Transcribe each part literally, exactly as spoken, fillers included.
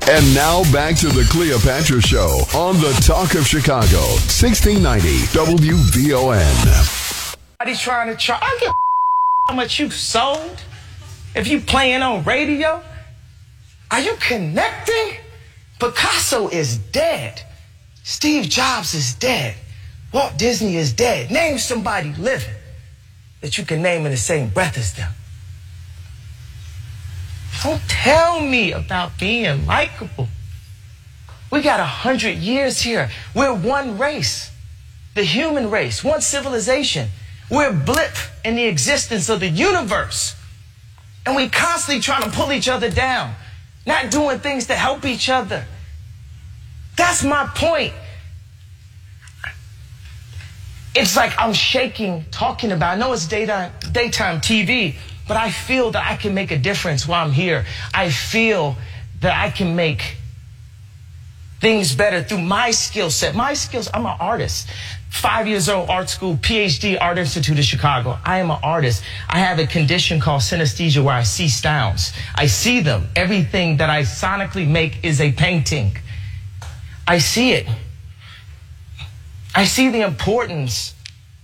And now back to the Cleopatra Show on the Talk of Chicago, sixteen ninety W V O N. Somebody's trying to charge. I get how much you sold. If you playing on radio, are you connecting? Picasso is dead. Steve Jobs is dead. Walt Disney is dead. Name somebody living that you can name in the same breath as them. Don't tell me about being likable. We got a hundred years here. We're one race, the human race, one civilization. We're a blip in the existence of the universe. And we constantly trying to pull each other down, not doing things to help each other. That's my point. It's like I'm shaking talking about, I know it's daytime, daytime T V, but I feel that I can make a difference while I'm here. I feel that I can make things better through my skill set. My skills, I'm an artist. Five years old, art school, P H D, Art Institute of Chicago. I am an artist. I have a condition called synesthesia where I see sounds. I see them. Everything that I sonically make is a painting. I see it. I see the importance.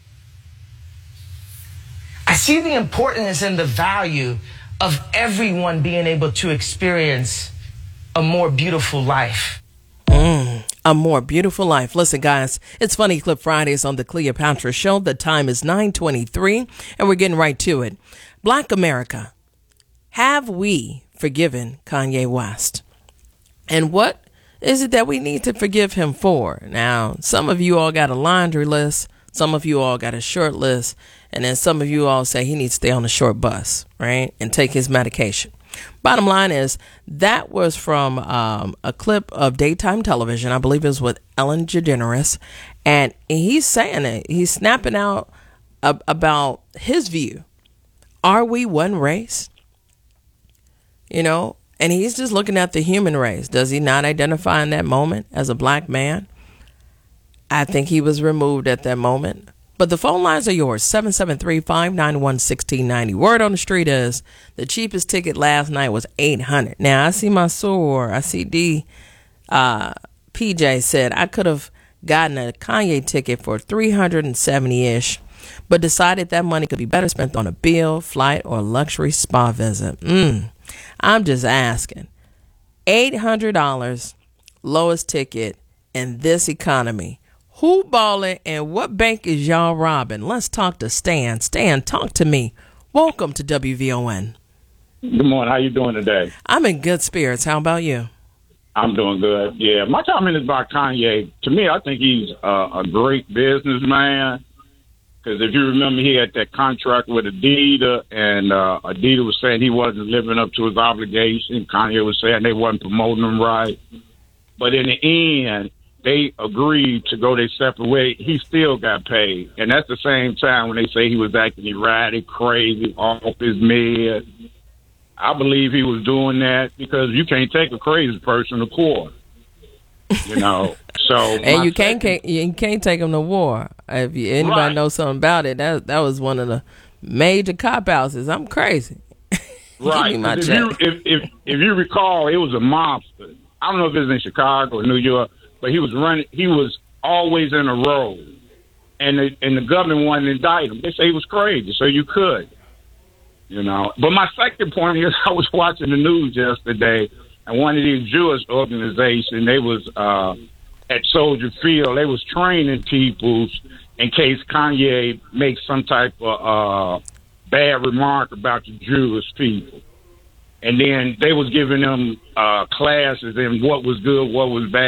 I see the importance and the value of everyone being able to experience a more beautiful life. Mm, a more beautiful life. Listen, guys, it's Funny Clip Fridays on the Cleopatra Show. The time is nine twenty-three, and we're getting right to it. Black America, have we forgiven Kanye West? And what is it that we need to forgive him for? Now, some of you all got a laundry list. Some of you all got a short list. And then some of you all say he needs to stay on the short bus, right? And take his medication. Bottom line is that was from um, a clip of daytime television. I believe it was with Ellen DeGeneres. And he's saying it. He's snapping out ab- about his view. Are we one race? You know, and he's just looking at the human race. Does he not identify in that moment as a black man? I think he was removed at that moment. But the phone lines are yours, seven seven three, five nine one, one six nine zero. Word on the street is the cheapest ticket last night was eight hundred dollars. Now, I see my sore. I see D. Uh, P J said I could have gotten a Kanye ticket for three hundred seventy-ish, but decided that money could be better spent on a bill, flight, or luxury spa visit. Mm, I'm just asking. eight hundred dollars lowest ticket in this economy. Who balling and what bank is y'all robbing? Let's talk to Stan. Stan, talk to me. Welcome to W V O N. Good morning. How you doing today? I'm in good spirits. How about you? I'm doing good. Yeah, my comment is about Kanye. To me, I think he's uh, a great businessman. Because if you remember, he had that contract with Adidas, and uh, Adidas was saying he wasn't living up to his obligation. Kanye was saying they wasn't promoting him right. But in the end, they agreed to go their separate way. He still got paid. And that's the same time when they say he was acting erratic, crazy, off his meds. I believe he was doing that because you can't take a crazy person to court. You know, so and you can't, can't you can't take him to war. If you, anybody right. knows something about it, that that was one of the major cop houses. I'm crazy. Right. Give me my if, check. you, if if if you recall, it was a mobster. I don't know if it was in Chicago or New York. But he was running. He was always in a row, and the, and the government wanted to indict him. They say he was crazy, so you could, you know. But my second point is, I was watching the news yesterday, and one of these Jewish organizations, they was uh, at Soldier Field. They was training people in case Kanye makes some type of uh, bad remark about the Jewish people. And then they was giving them uh, classes in what was good, what was bad.